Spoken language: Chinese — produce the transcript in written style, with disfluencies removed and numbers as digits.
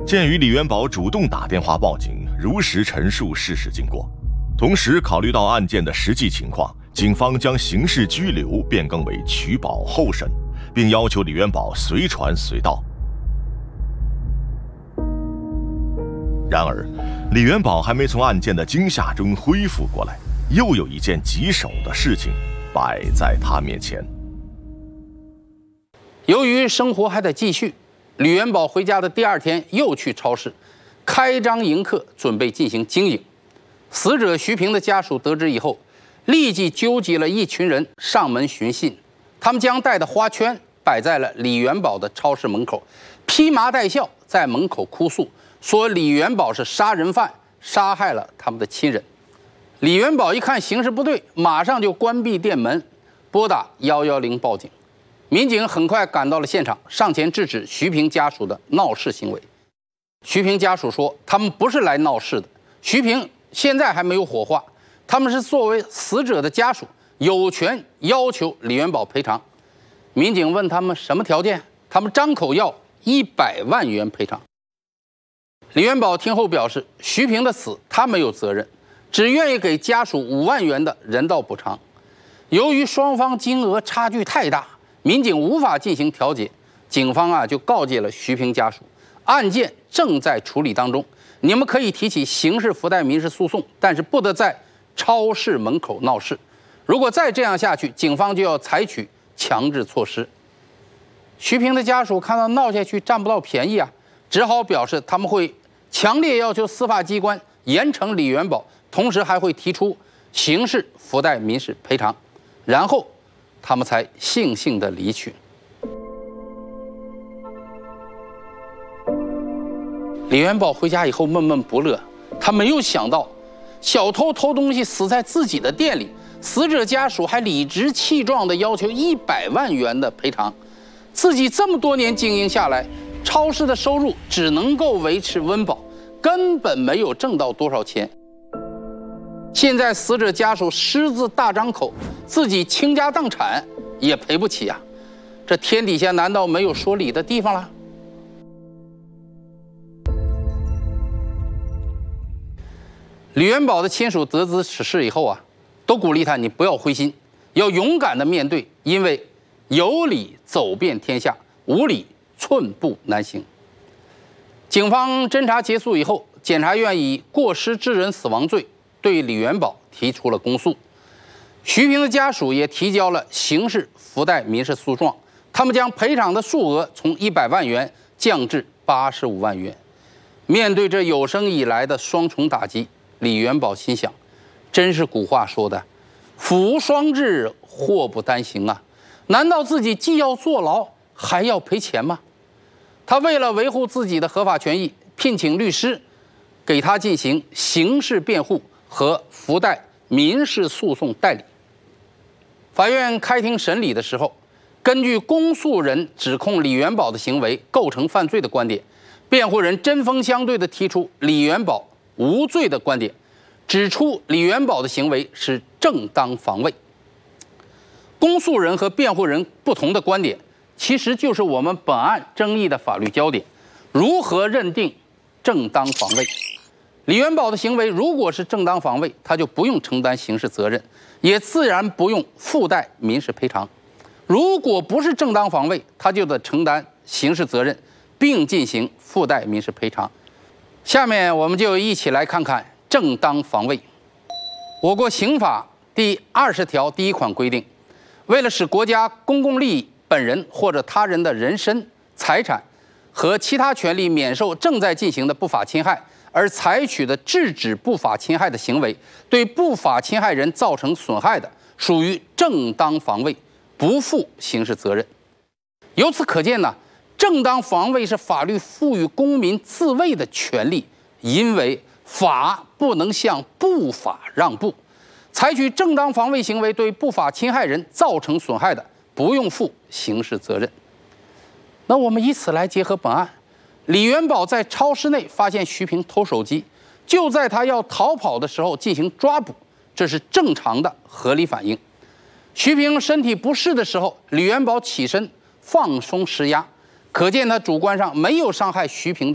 鉴于李元宝主动打电话报警，如实陈述事实经过，同时考虑到案件的实际情况，警方将刑事拘留变更为取保候审，并要求李元宝随传随到。然而，李元宝还没从案件的惊吓中恢复过来，又有一件棘手的事情摆在他面前。 由于生活还得继续，李元宝回家的第二天又去超市，开张迎客，准备进行经营。死者徐平的家属得知以后，立即纠集了一群人上门寻衅。他们将带的花圈摆在了李元宝的超市门口，披麻戴孝在门口哭诉，说李元宝是杀人犯，杀害了他们的亲人。李元宝一看形势不对，马上就关闭店门，拨打110报警。民警很快赶到了现场，上前制止徐平家属的闹事行为。徐平家属说，他们不是来闹事的，徐平现在还没有火化，他们是作为死者的家属，有权要求李元宝赔偿。民警问他们什么条件，他们张口要100万元赔偿。李元宝听后表示，徐平的死他没有责任，只愿意给家属5万元的人道补偿。由于双方金额差距太大，民警无法进行调解，警方就告诫了徐平家属，案件正在处理当中，你们可以提起刑事附带民事诉讼，但是不得在超市门口闹事。如果再这样下去，警方就要采取强制措施。徐平的家属看到闹下去占不到便宜只好表示他们会强烈要求司法机关严惩李元宝，同时还会提出刑事附带民事赔偿，然后他们才悻悻地离去。李元宝回家以后闷闷不乐，他没有想到小偷偷东西死在自己的店里，死者家属还理直气壮地要求100万元的赔偿。自己这么多年经营下来，超市的收入只能够维持温饱，根本没有挣到多少钱。现在死者家属狮子大张口，自己倾家荡产也赔不起这天底下难道没有说理的地方了？李元宝的亲属得知此事以后都鼓励他，你不要灰心，要勇敢地面对，因为有理走遍天下，无理寸步难行。警方侦查结束以后，检察院以过失致人死亡罪对李元宝提出了公诉。徐平的家属也提交了刑事附带民事诉状，他们将赔偿的数额从100万元降至85万元。面对这有生以来的双重打击，李元宝心想，真是古话说的福无双至，祸不单行难道自己既要坐牢还要赔钱吗？他为了维护自己的合法权益，聘请律师给他进行刑事辩护和附带民事诉讼代理。法院开庭审理的时候，根据公诉人指控李元宝的行为构成犯罪的观点，辩护人针锋相对地提出李元宝无罪的观点，指出李元宝的行为是正当防卫。公诉人和辩护人不同的观点，其实就是我们本案争议的法律焦点：如何认定正当防卫？李元宝的行为如果是正当防卫，他就不用承担刑事责任，也自然不用附带民事赔偿；如果不是正当防卫，他就得承担刑事责任，并进行附带民事赔偿。下面我们就一起来看看正当防卫。我国刑法第20条第1款规定，为了使国家公共利益本人或者他人的人身、财产和其他权利免受正在进行的不法侵害，而采取的制止不法侵害的行为，对不法侵害人造成损害的，属于正当防卫，不负刑事责任。由此可见正当防卫是法律赋予公民自卫的权利，因为法不能向不法让步。采取正当防卫行为对不法侵害人造成损害的，不用负刑事责任。那我们以此来结合本案，李元宝在超市内发现徐平偷手机，就在他要逃跑的时候进行抓捕，这是正常的合理反应。徐平身体不适的时候，李元宝起身放松施压，可见他主观上没有伤害徐平的